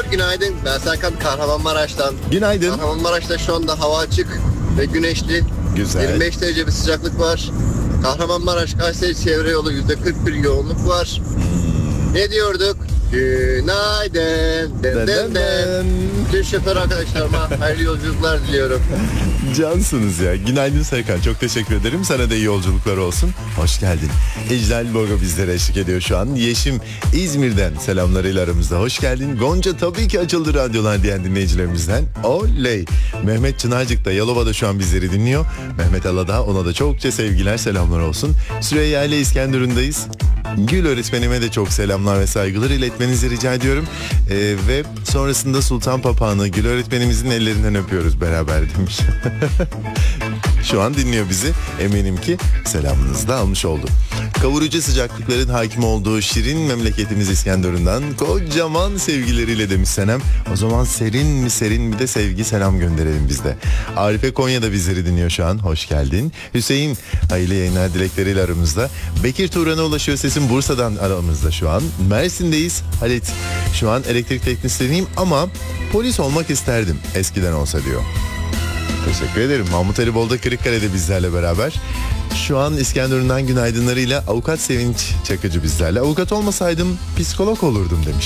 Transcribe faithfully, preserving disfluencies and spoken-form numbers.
günaydın. Ben Serkan, Kahramanmaraş'tan. Günaydın. Kahramanmaraş'ta şu anda hava açık ve güneşli. Güzel. yirmi beş derece bir sıcaklık var. Kahramanmaraş Kayseri çevre yolu yüzde kırk bir yoğunluk var. Hmm. Ne diyorduk? Günaydın. Den den den. Tüm şoför arkadaşlarıma hayırlı yolculuklar diliyorum. Cansınız ya. Günaydın Serkan. Çok teşekkür ederim. Sana da iyi yolculuklar olsun. Hoş geldin. Eclal Logo bizlere eşlik ediyor şu an. Yeşim İzmir'den selamlarıyla aramızda. Hoş geldin. Gonca tabii ki açıldı radyolar diyen dinleyicilerimizden. Oley. Mehmet Çınarcık da Yalova'da şu an bizleri dinliyor. Mehmet Alada, ona da çokça sevgiler, selamlar olsun. Süreyya ile İskenderun'dayız. Gül öğretmenime de çok selamlar ve saygılar iletmenizi rica ediyorum. Ee, ve sonrasında Sultan Papağan'ı Gül öğretmenimizin ellerinden öpüyoruz beraber demiş. Şu an dinliyor bizi. Eminim ki selamınızı da almış oldu. Kavurucu sıcaklıkların hakim olduğu şirin memleketimiz İskenderun'dan kocaman sevgileriyle demiş Senem. O zaman serin mi serin mi de sevgi selam gönderelim biz de. Arife Konya'da bizleri dinliyor şu an. Hoş geldin. Hüseyin hayırlı yayınlar dilekleriyle aramızda. Bekir Turan'a ulaşıyor sesim, Bursa'dan aramızda şu an. Mersin'deyiz. Halit, şu an elektrik teknisyeniyim ama polis olmak isterdim eskiden olsa diyor. Teşekkür ederim. Mahmut Ali Bolda Kırıkkale'de bizlerle beraber. Şu an İskenderun'dan günaydınlarıyla avukat Sevinç Çakıcı bizlerle. Avukat olmasaydım psikolog olurdum demiş.